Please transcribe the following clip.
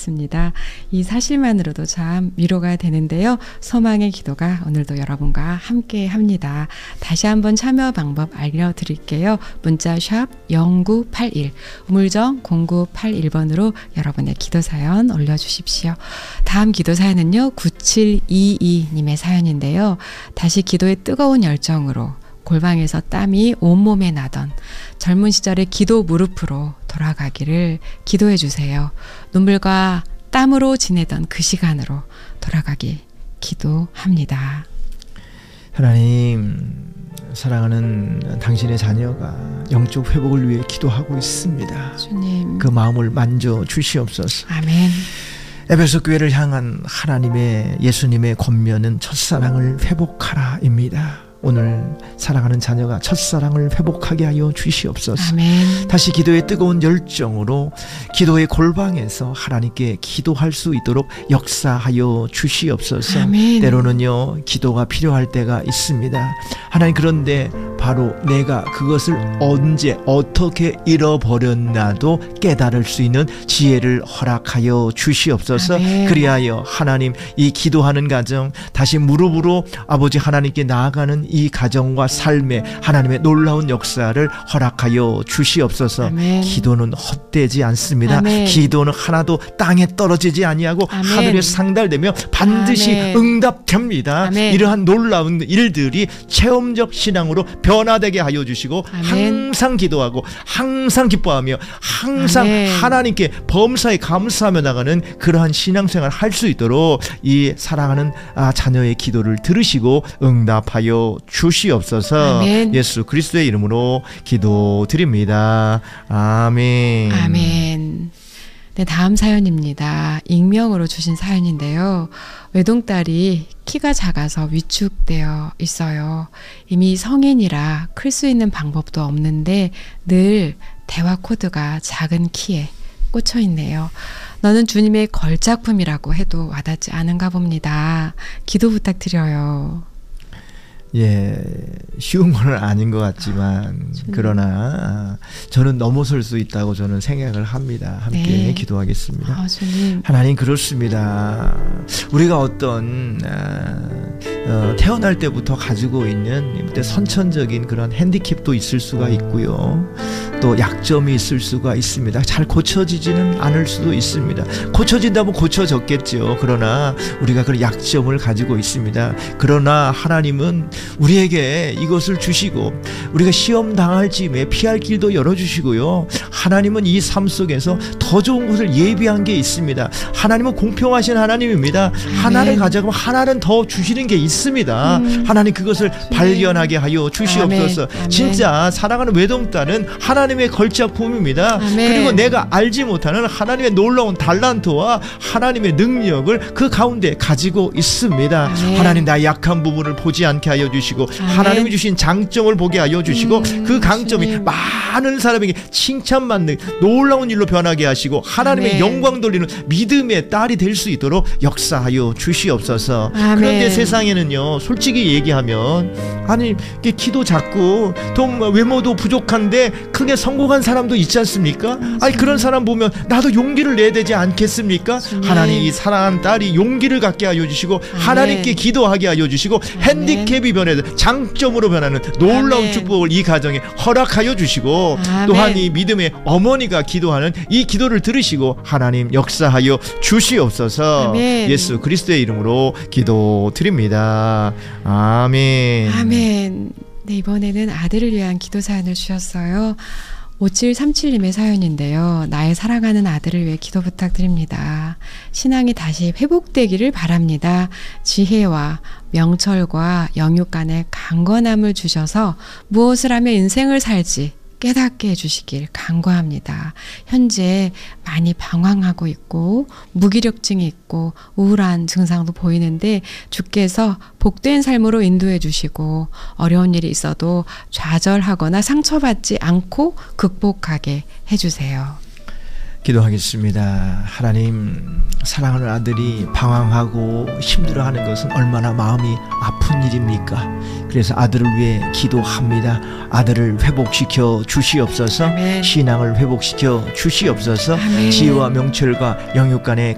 있습니다. 이 사실만으로도 참 위로가 되는데요. 소망의 기도가 오늘도 여러분과 함께 합니다. 다시 한번 참여 방법 알려드릴게요. 문자 샵 0981, 우물정 0981번으로 여러분의 기도사연 올려주십시오. 다음 기도사연은요, 9722님의 사연인데요. 다시 기도의 뜨거운 열정으로 골방에서 땀이 온몸에 나던 젊은 시절의 기도 무릎으로 돌아가기를 기도해 주세요. 눈물과 땀으로 지내던 그 시간으로 돌아가기 기도합니다. 하나님, 사랑하는 당신의 자녀가 영적 회복을 위해 기도하고 있습니다. 주님, 그 마음을 만져 주시옵소서. 아멘. 에베소 교회를 향한 하나님의 예수님의 권면은 첫사랑을 회복하라입니다. 오늘 사랑하는 자녀가 첫사랑을 회복하게 하여 주시옵소서. 아멘. 다시 기도의 뜨거운 열정으로 기도의 골방에서 하나님께 기도할 수 있도록 역사하여 주시옵소서. 아멘. 때로는요, 기도가 필요할 때가 있습니다. 하나님, 그런데 바로 내가 그것을 언제 어떻게 잃어버렸나도 깨달을 수 있는 지혜를 허락하여 주시옵소서. 아멘. 그리하여 하나님, 이 기도하는 가정, 다시 무릎으로 아버지 하나님께 나아가는 이 가정과 삶에 하나님의 놀라운 역사를 허락하여 주시옵소서. 아멘. 기도는 헛되지 않습니다. 아멘. 기도는 하나도 땅에 떨어지지 아니하고 아멘. 하늘에 상달되며 반드시 아멘. 응답됩니다. 아멘. 이러한 놀라운 일들이 체험적 신앙으로 변화되게 하여 주시고, 아멘. 항상 기도하고 항상 기뻐하며 항상 아멘. 하나님께 범사에 감사하며 나가는 그러한 신앙생활을 할 수 있도록 이 사랑하는 자녀의 기도를 들으시고 응답하여 주시옵소서. 아멘. 예수 그리스도의 이름으로 기도드립니다. 아멘. 아멘. 네, 다음 사연입니다. 익명으로 주신 사연인데요. 외동딸이 키가 작아서 위축되어 있어요. 이미 성인이라 클 수 있는 방법도 없는데 늘 대화 코드가 작은 키에 꽂혀 있네요. 너는 주님의 걸작품이라고 해도 와닿지 않은가 봅니다. 기도 부탁드려요. 예, 쉬운 건 아닌 것 같지만 그러나 저는 넘어설 수 있다고 저는 생각을 합니다. 함께 네. 기도하겠습니다. 주님. 하나님, 그렇습니다. 우리가 어떤 태어날 때부터 가지고 있는 선천적인 그런 핸디캡도 있을 수가 있고요. 또 약점이 있을 수가 있습니다. 잘 고쳐지지는 않을 수도 있습니다. 고쳐진다면 고쳐졌겠죠. 그러나 우리가 그런 약점을 가지고 있습니다. 그러나 하나님은 우리에게 이것을 주시고 우리가 시험 당할 즈음에 피할 길도 열어주시고요. 하나님은 이 삶 속에서 더 좋은 것을 예비한 게 있습니다. 하나님은 공평하신 하나님입니다. 하나를 가져가면 하나는 더 주시는 게 있습니다. 하나님, 그것을 발견하게 하여 주시옵소서. 아멘. 진짜 사랑하는 외동딸은 하나님의 걸작품입니다. 아멘. 그리고 내가 알지 못하는 하나님의 놀라운 달란트와 하나님의 능력을 그 가운데 가지고 있습니다. 아멘. 하나님, 나의 약한 부분을 보지 않게 하여 주시고 아멘. 하나님이 주신 장점을 보게 하여 주시고 그 강점이 주님. 많은 사람에게 칭찬받는 놀라운 일로 변하게 하시고 하나님의 아멘. 영광 돌리는 믿음의 딸이 될 수 있도록 역사하여 주시옵소서. 아멘. 그런데 세상에는요, 솔직히 얘기하면 아니, 기도 작고 또 외모도 부족한데 크게 성공한 사람도 있지 않습니까? 아니, 그런 사람 보면 나도 용기를 내야 되지 않겠습니까? 하나님, 이 사랑하는 딸이 용기를 갖게 하여 주시고 하나님께 기도하게 하여 주시고 핸디캡이 변해서 장점으로 변하는 놀라운 아멘. 축복을 이 가정에 허락하여 주시고 아멘. 또한 이 믿음의 어머니가 기도하는 이 기도를 들으시고 하나님 역사하여 주시옵소서. 아멘. 예수 그리스도의 이름으로 기도드립니다. 아멘. 아멘. 네, 이번에는 아들을 위한 기도 사연을 주셨어요. 5737님의 사연인데요. 나의 사랑하는 아들을 위해 기도 부탁드립니다. 신앙이 다시 회복되기를 바랍니다. 지혜와 명철과 영육 간의 강건함을 주셔서 무엇을 하며 인생을 살지 깨닫게 해주시길 간구합니다. 현재 많이 방황하고 있고 무기력증이 있고 우울한 증상도 보이는데 주께서 복된 삶으로 인도해 주시고 어려운 일이 있어도 좌절하거나 상처받지 않고 극복하게 해주세요. 기도하겠습니다. 하나님, 사랑하는 아들이 방황하고 힘들어하는 것은 얼마나 마음이 아픈 일입니까? 그래서 아들을 위해 기도합니다. 아들을 회복시켜 주시옵소서. 아멘. 신앙을 회복시켜 주시옵소서. 아멘. 지혜와 명철과 영육 간의